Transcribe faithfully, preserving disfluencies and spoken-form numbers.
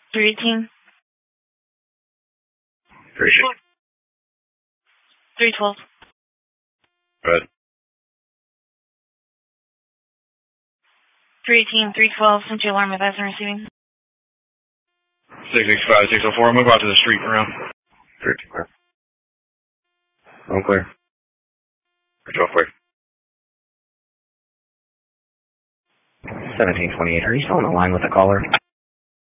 three eighteen. Appreciate it. three twelve. Good. three eighteen, three twelve, sent you alarm advice and receiving. six six five, six oh four, move out to the street around. thirteen clear. One clear. twelve clear. seventeen twenty-eight, are you still on the line with the caller?